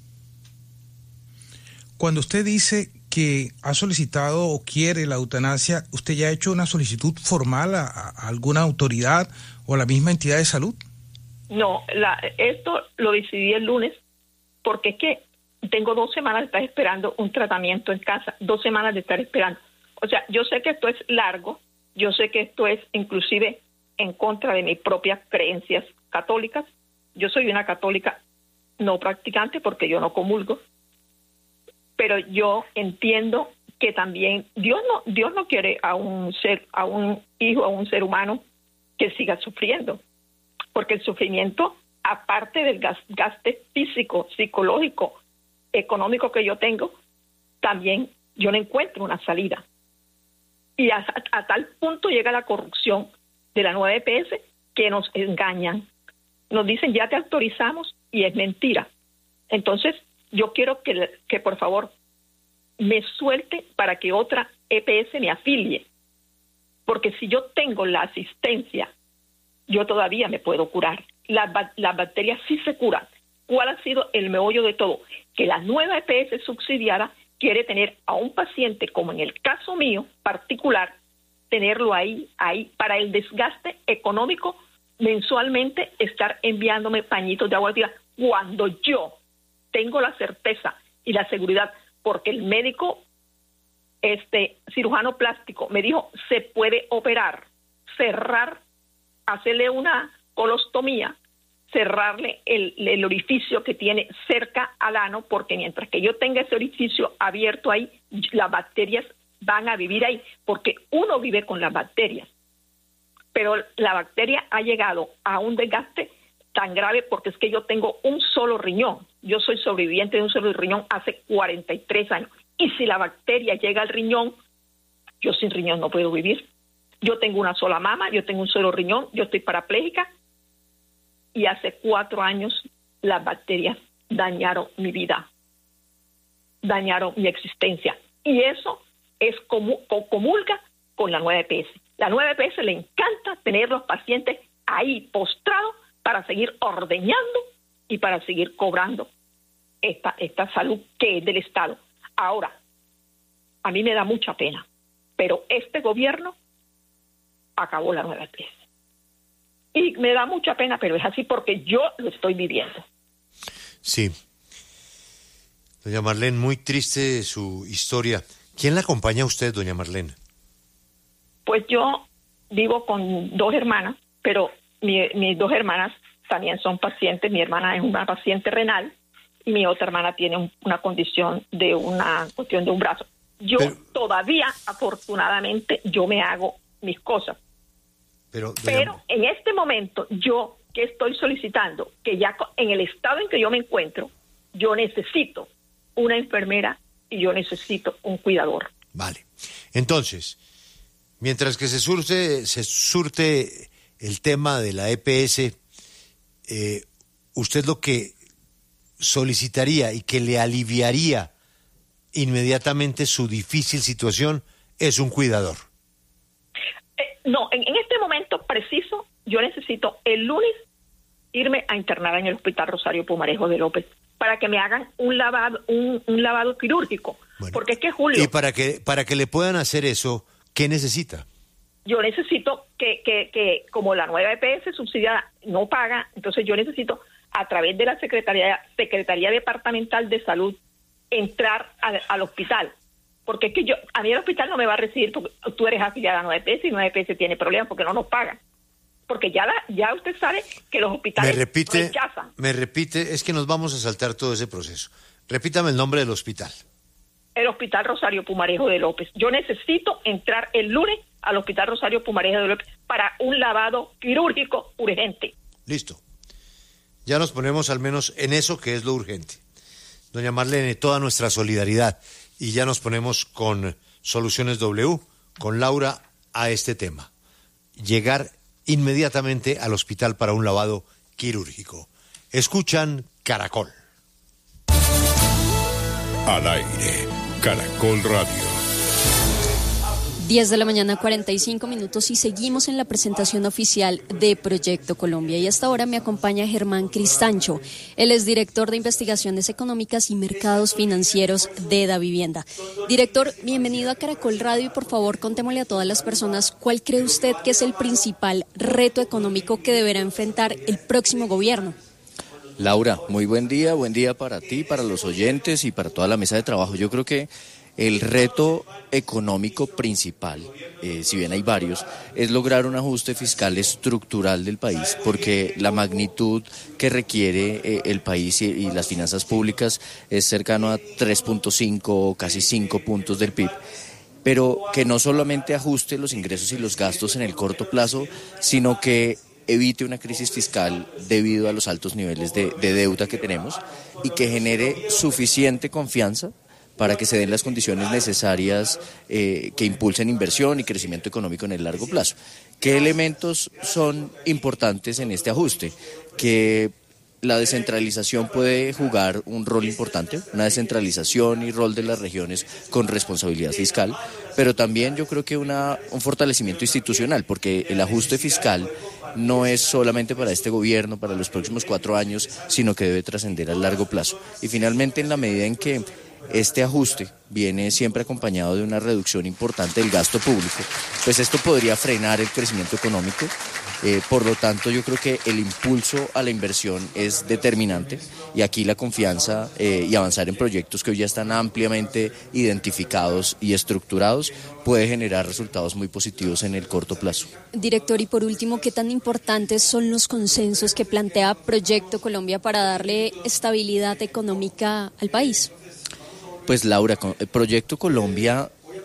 Cuando usted dice que ha solicitado o quiere la eutanasia, ¿usted ya ha hecho una solicitud formal a, a alguna autoridad o a la misma entidad de salud? No, la, esto lo decidí el lunes porque es que tengo dos semanas de estar esperando un tratamiento en casa, dos semanas de estar esperando. O sea, yo sé que esto es largo, yo sé que esto es inclusive en contra de mis propias creencias católicas. Yo soy una católica no practicante porque yo no comulgo, pero yo entiendo que también Dios no Dios no quiere a un ser, a un hijo, a un ser humano que siga sufriendo, porque el sufrimiento, aparte del gaste físico, psicológico, económico que yo tengo, también yo no encuentro una salida. Y a, a tal punto llega la corrupción de la nueva E P S que nos engañan. Nos dicen, ya te autorizamos, y es mentira. Entonces, yo quiero que, que por favor me suelte para que otra E P S me afilie. Porque si yo tengo la asistencia, yo todavía me puedo curar. Las, las bacterias sí se curan. ¿Cuál ha sido el meollo de todo? Que la nueva E P S subsidiada quiere tener a un paciente, como en el caso mío particular, tenerlo ahí, ahí, para el desgaste económico, mensualmente estar enviándome pañitos de agua tibia, cuando yo tengo la certeza y la seguridad, porque el médico, este cirujano plástico, me dijo, se puede operar, cerrar, hacerle una colostomía, cerrarle el, el orificio que tiene cerca al ano, porque mientras que yo tenga ese orificio abierto ahí, las bacterias van a vivir ahí, porque uno vive con las bacterias. Pero la bacteria ha llegado a un desgaste tan grave porque es que yo tengo un solo riñón. Yo soy sobreviviente de un solo riñón hace cuarenta y tres años. Y si la bacteria llega al riñón, yo sin riñón no puedo vivir. Yo tengo una sola mama, yo tengo un solo riñón, yo estoy parapléjica. Y hace cuatro años las bacterias dañaron mi vida, dañaron mi existencia. Y eso es como, comulga con la nueva E P S. La nueva E P S le encanta tener los pacientes ahí postrados para seguir ordeñando y para seguir cobrando esta, esta salud que es del Estado. Ahora, a mí me da mucha pena, pero este gobierno acabó la nueva E P S. Y me da mucha pena, pero es así porque yo lo estoy viviendo. Sí. Doña Marlene, muy triste su historia. ¿Quién la acompaña a usted, doña Marlene? Pues yo vivo con dos hermanas, pero mi, mis dos hermanas también son pacientes. Mi hermana es una paciente renal y mi otra hermana tiene un, una condición de una cuestión de un brazo. Yo pero, todavía, afortunadamente, yo me hago mis cosas. Pero, pero en este momento, yo que estoy solicitando, que ya en el estado en que yo me encuentro, yo necesito una enfermera y yo necesito un cuidador. Vale. Entonces, mientras que se surte, se surte el tema de la E P S, eh, usted lo que solicitaría y que le aliviaría inmediatamente su difícil situación es un cuidador. Eh, no, en, en este momento preciso, yo necesito el lunes irme a internar en el Hospital Rosario Pumarejo de López para que me hagan un lavado, un, un lavado quirúrgico. Bueno, porque es que Julio... Y para que, para que le puedan hacer eso, ¿qué necesita? Yo necesito que, que, que como la nueva E P S subsidiada no paga, entonces yo necesito a través de la Secretaría, Secretaría Departamental de Salud entrar al, al hospital. Porque es que yo, a mí el hospital no me va a recibir porque tú eres afiliada a nueva E P S y nueva E P S tiene problemas porque no nos pagan. Porque ya la, ya usted sabe que los hospitales me repite, rechazan. Me repite, es que nos vamos a saltar todo ese proceso. Repítame el nombre del hospital. El Hospital Rosario Pumarejo de López. Yo necesito entrar el lunes al Hospital Rosario Pumarejo de López para un lavado quirúrgico urgente. Listo. Ya nos ponemos al menos en eso que es lo urgente. Doña Marlene, toda nuestra solidaridad. Y ya nos ponemos con Soluciones W, con Laura, a este tema. Llegar inmediatamente al hospital para un lavado quirúrgico. Escuchan Caracol. Al aire, Caracol Radio. diez de la mañana, cuarenta y cinco minutos, y seguimos en la presentación oficial de Proyecto Colombia. Y hasta ahora me acompaña Germán Cristancho. Él es director de Investigaciones Económicas y Mercados Financieros de Davivienda. Director, bienvenido a Caracol Radio y por favor contémosle a todas las personas cuál cree usted que es el principal reto económico que deberá enfrentar el próximo gobierno. Laura, muy buen día, buen día para ti, para los oyentes y para toda la mesa de trabajo. Yo creo que el reto económico principal, eh, si bien hay varios, es lograr un ajuste fiscal estructural del país, porque la magnitud que requiere eh, el país y, y las finanzas públicas es cercano a tres punto cinco o casi cinco puntos del P I B. Pero que no solamente ajuste los ingresos y los gastos en el corto plazo, sino que evite una crisis fiscal debido a los altos niveles de, de deuda que tenemos y que genere suficiente confianza para que se den las condiciones necesarias eh, que impulsen inversión y crecimiento económico en el largo plazo. ¿Qué elementos son importantes en este ajuste? Que la descentralización puede jugar un rol importante, una descentralización y rol de las regiones con responsabilidad fiscal, pero también yo creo que una, un fortalecimiento institucional, porque el ajuste fiscal no es solamente para este gobierno, para los próximos cuatro años, sino que debe trascender a largo plazo. Y finalmente, en la medida en que este ajuste viene siempre acompañado de una reducción importante del gasto público, pues esto podría frenar el crecimiento económico. Eh, por lo tanto, yo creo que el impulso a la inversión es determinante y aquí la confianza eh, y avanzar en proyectos que hoy ya están ampliamente identificados y estructurados puede generar resultados muy positivos en el corto plazo. Director, y por último, ¿qué tan importantes son los consensos que plantea Proyecto Colombia para darle estabilidad económica al país? Pues Laura, Proyecto Colombia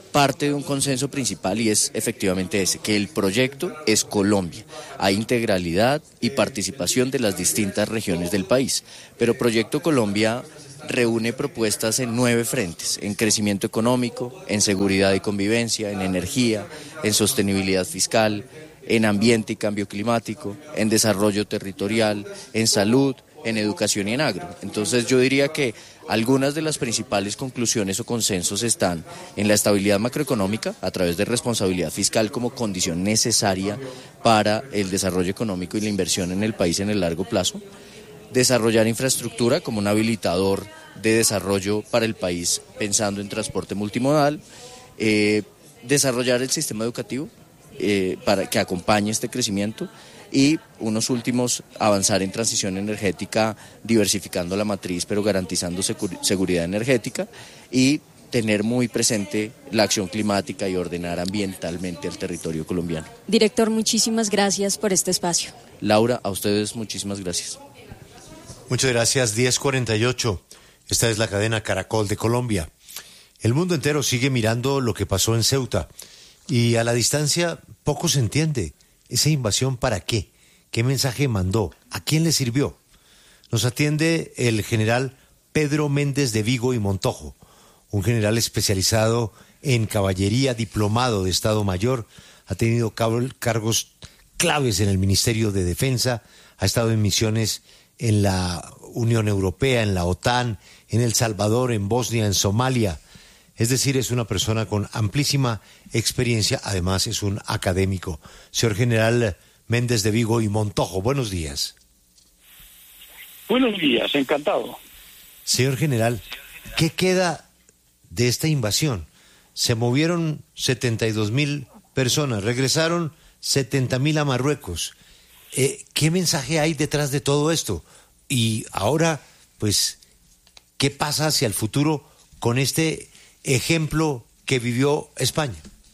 parte de un consenso principal y es efectivamente ese, que el proyecto es Colombia. Hay integralidad y participación de las distintas regiones del país, pero Proyecto Colombia reúne propuestas en nueve frentes, en crecimiento económico, en seguridad y convivencia, en energía, en sostenibilidad fiscal, en ambiente y cambio climático, en desarrollo territorial, en salud, en educación y en agro. Entonces yo diría que algunas de las principales conclusiones o consensos están en la estabilidad macroeconómica a través de responsabilidad fiscal como condición necesaria para el desarrollo económico y la inversión en el país en el largo plazo, desarrollar infraestructura como un habilitador de desarrollo para el país pensando en transporte multimodal, eh, desarrollar el sistema educativo eh, para que acompañe este crecimiento y unos últimos, avanzar en transición energética diversificando la matriz pero garantizando secur- seguridad energética y tener muy presente la acción climática y ordenar ambientalmente el territorio colombiano. Director, muchísimas gracias por este espacio. Laura, a ustedes muchísimas gracias. Muchas gracias, diez cuarenta y ocho. Esta es la cadena Caracol de Colombia. El mundo entero sigue mirando lo que pasó en Ceuta y a la distancia poco se entiende. ¿Esa invasión para qué? ¿Qué mensaje mandó? ¿A quién le sirvió? Nos atiende el general Pedro Méndez de Vigo y Montojo, un general especializado en caballería, diplomado de Estado Mayor, ha tenido cargos claves en el Ministerio de Defensa, ha estado en misiones en la Unión Europea, en la OTAN, en El Salvador, en Bosnia, en Somalia. Es decir, es una persona con amplísima experiencia, además es un académico. Señor General Méndez de Vigo y Montojo, buenos días. Buenos días, encantado. Señor General, ¿qué queda de esta invasión? Se movieron setenta y dos mil personas, regresaron setenta mil a Marruecos. Eh, ¿Qué mensaje hay detrás de todo esto? Y ahora, pues, ¿qué pasa hacia el futuro con este ejemplo que vivió España?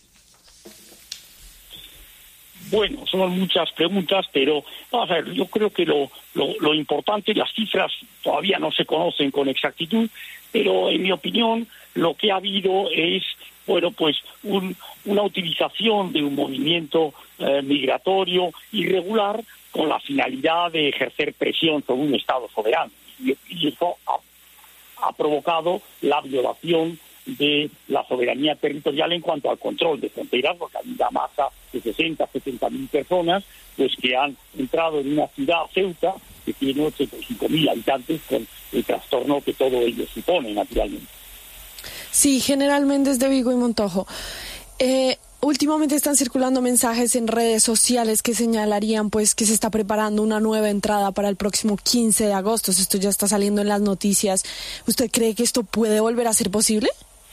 Bueno, son muchas preguntas, pero vamos a ver, yo creo que lo, lo, lo importante, las cifras todavía no se conocen con exactitud, pero en mi opinión lo que ha habido es, bueno, pues un, una utilización de un movimiento eh, migratorio irregular con la finalidad de ejercer presión sobre un Estado soberano. Y, y eso ha, ha provocado la violación de la soberanía territorial en cuanto al control de fronteras, porque hay una masa de sesenta, setenta mil personas pues que han entrado en una ciudad, Ceuta, que tiene ochenta y cinco mil habitantes, con el trastorno que todo ello supone, naturalmente. Sí, General Méndez de Vigo y Montojo. Eh, últimamente están circulando mensajes en redes sociales que señalarían pues que se está preparando una nueva entrada para el próximo quince de agosto. Esto ya está saliendo en las noticias. ¿Usted cree que esto puede volver a ser posible?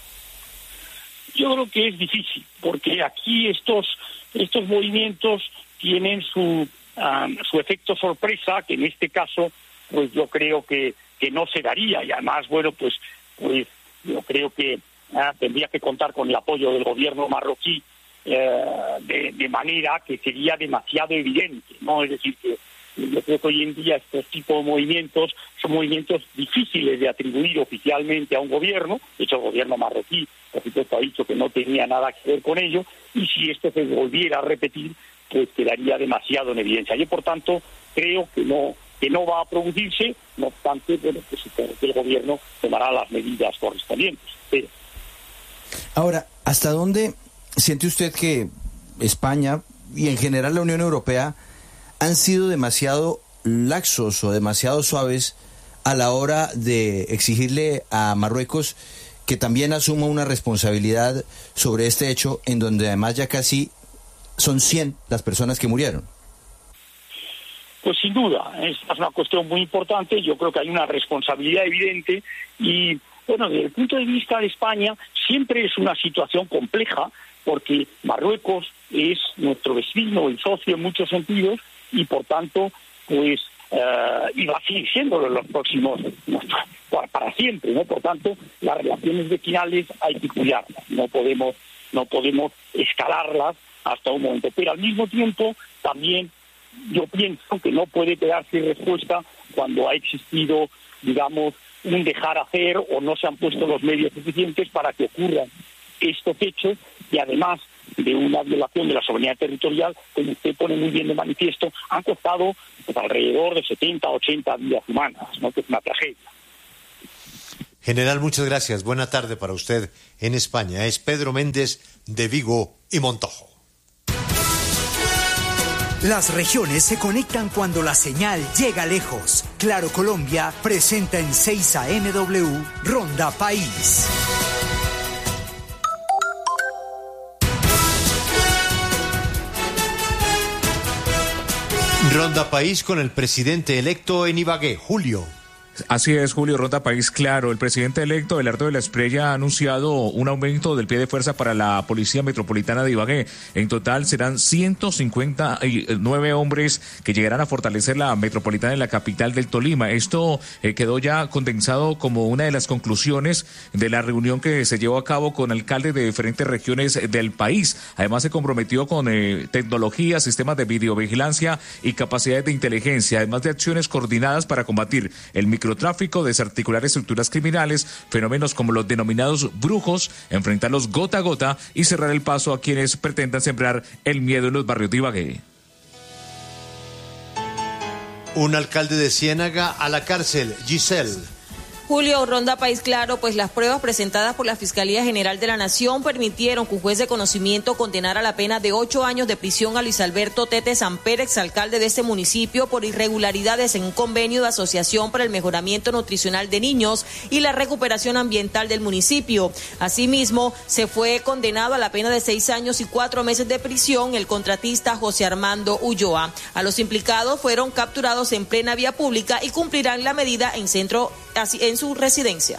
Yo creo que es difícil, porque aquí estos estos movimientos tienen su um, su efecto sorpresa, que en este caso, pues yo creo que, que no se daría, y además, bueno, pues pues yo creo que uh, tendría que contar con el apoyo del gobierno marroquí uh, de, de manera que sería demasiado evidente, ¿no? Es decir, que yo creo que hoy en día estos tipos de movimientos son movimientos difíciles de atribuir oficialmente a un gobierno. De hecho, el gobierno marroquí, por supuesto, ha dicho que no tenía nada que ver con ello, y si esto se volviera a repetir, pues quedaría demasiado en evidencia. Yo, por tanto, creo que no que no va a producirse, no obstante, bueno, pues supongo que el gobierno tomará las medidas correspondientes. Pero... Ahora, ¿hasta dónde siente usted que España y en general la Unión Europea han sido demasiado laxos o demasiado suaves a la hora de exigirle a Marruecos que también asuma una responsabilidad sobre este hecho, en donde además ya casi son cien las personas que murieron? Pues sin duda, es una cuestión muy importante. Yo creo que hay una responsabilidad evidente y, bueno, desde el punto de vista de España siempre es una situación compleja, porque Marruecos es nuestro vecino y socio en muchos sentidos, y por tanto, pues, uh, y va a seguir siendo en los próximos, para siempre, ¿no? Por tanto, las relaciones vecinales hay que cuidarlas, no podemos, no podemos escalarlas hasta un momento. Pero al mismo tiempo, también yo pienso que no puede quedarse respuesta cuando ha existido, digamos, un dejar hacer o no se han puesto los medios suficientes para que ocurran estos hechos y además de una violación de la soberanía territorial, como usted pone muy bien de manifiesto, han costado pues, alrededor de setenta, ochenta vidas humanas, ¿no? Que es una tragedia. General, muchas gracias. Buena tarde para usted en España. Es Pedro Méndez de Vigo y Montojo. Las regiones se conectan cuando la señal llega lejos. Claro Colombia presenta en seis A M W Ronda País. Ronda País con el presidente electo en Ibagué, Julio. Así es, Julio. Ronda País, claro. El presidente electo, Belardo de la Espriella, ha anunciado un aumento del pie de fuerza para la Policía Metropolitana de Ibagué. En total serán ciento cincuenta y nueve hombres que llegarán a fortalecer la metropolitana en la capital del Tolima. Esto eh, quedó ya condensado como una de las conclusiones de la reunión que se llevó a cabo con alcaldes de diferentes regiones del país. Además, se comprometió con eh, tecnología, sistemas de videovigilancia y capacidades de inteligencia, además de acciones coordinadas para combatir el micro microtráfico, desarticular estructuras criminales, fenómenos como los denominados brujos, enfrentarlos gota a gota y cerrar el paso a quienes pretendan sembrar el miedo en los barrios de Ibagué. Un alcalde de Ciénaga a la cárcel, Giselle. Julio, Ronda País, claro, pues las pruebas presentadas por la Fiscalía General de la Nación permitieron que un juez de conocimiento condenara la pena de ocho años de prisión a Luis Alberto Tete Samper, exalcalde de este municipio, por irregularidades en un convenio de asociación para el mejoramiento nutricional de niños y la recuperación ambiental del municipio. Asimismo, se fue condenado a la pena de seis años y cuatro meses de prisión el contratista José Armando Ulloa. A los implicados fueron capturados en plena vía pública y cumplirán la medida en centro en su residencia.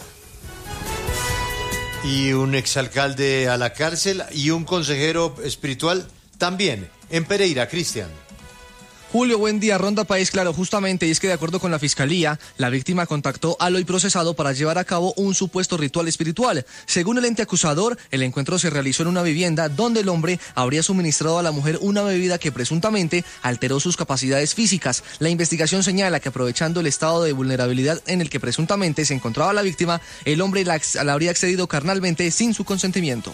Y un exalcalde a la cárcel y un consejero espiritual también en Pereira, Cristian. Julio, buen día. Ronda País, claro, justamente, y es que de acuerdo con la Fiscalía, la víctima contactó al hoy procesado para llevar a cabo un supuesto ritual espiritual. Según el ente acusador, el encuentro se realizó en una vivienda donde el hombre habría suministrado a la mujer una bebida que presuntamente alteró sus capacidades físicas. La investigación señala que aprovechando el estado de vulnerabilidad en el que presuntamente se encontraba la víctima, el hombre la, la habría accedido carnalmente sin su consentimiento.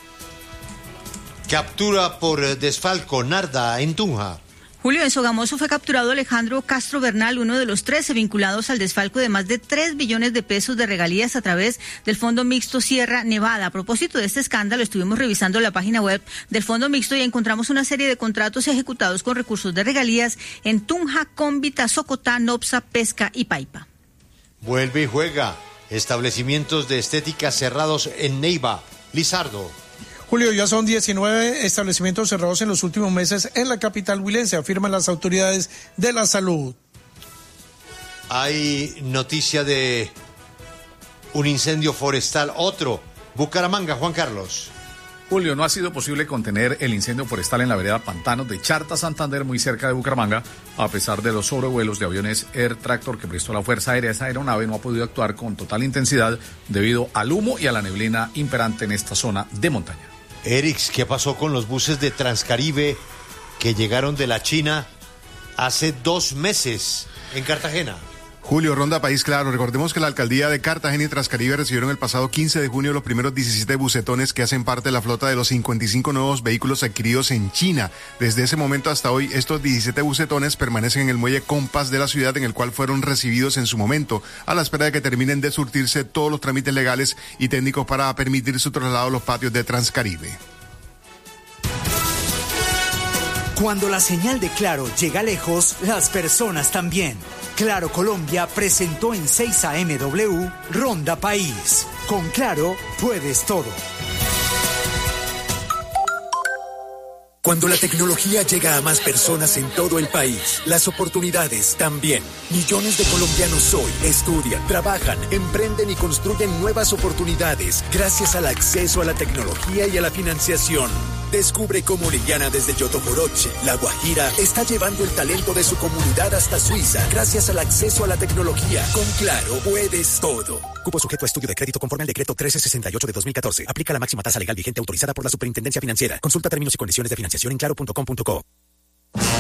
Captura por desfalco Narda en Tunja. Julio, en Sogamoso fue capturado Alejandro Castro Bernal, uno de los trece vinculados al desfalco de más de tres billones de pesos de regalías a través del Fondo Mixto Sierra Nevada. A propósito de este escándalo, estuvimos revisando la página web del Fondo Mixto y encontramos una serie de contratos ejecutados con recursos de regalías en Tunja, Cómbita, Socotá, Nopsa, Pesca y Paipa. Vuelve y juega. Establecimientos de estética cerrados en Neiva. Lizardo. Julio, ya son diecinueve establecimientos cerrados en los últimos meses en la capital huilense, afirman las autoridades de la salud. Hay noticia de un incendio forestal, otro, Bucaramanga, Juan Carlos. Julio, no ha sido posible contener el incendio forestal en la vereda Pantanos de Charta, Santander, muy cerca de Bucaramanga, a pesar de los sobrevuelos de aviones Air Tractor que prestó la Fuerza Aérea. Esa aeronave no ha podido actuar con total intensidad debido al humo y a la neblina imperante en esta zona de montaña. Erix, ¿qué pasó con los buses de Transcaribe que llegaron de la China hace dos meses en Cartagena? Julio, Ronda País, claro. Recordemos que la alcaldía de Cartagena y Transcaribe recibieron el pasado quince de junio los primeros diecisiete bucetones que hacen parte de la flota de los cincuenta y cinco nuevos vehículos adquiridos en China. Desde ese momento hasta hoy, estos diecisiete bucetones permanecen en el muelle Compass de la ciudad, en el cual fueron recibidos en su momento, a la espera de que terminen de surtirse todos los trámites legales y técnicos para permitir su traslado a los patios de Transcaribe. Cuando la señal de Claro llega lejos, las personas también. Claro Colombia presentó en seis A M W Ronda País. Con Claro puedes todo. Cuando la tecnología llega a más personas en todo el país, las oportunidades también. Millones de colombianos hoy estudian, trabajan, emprenden y construyen nuevas oportunidades gracias al acceso a la tecnología y a la financiación. Descubre cómo Orellana desde Yotoboroche, La Guajira, está llevando el talento de su comunidad hasta Suiza gracias al acceso a la tecnología. Con Claro puedes todo. Cupo sujeto a estudio de crédito conforme al decreto trece sesenta y ocho de dos mil catorce. Aplica la máxima tasa legal vigente autorizada por la Superintendencia Financiera. Consulta términos y condiciones de financiación en claro punto com punto co.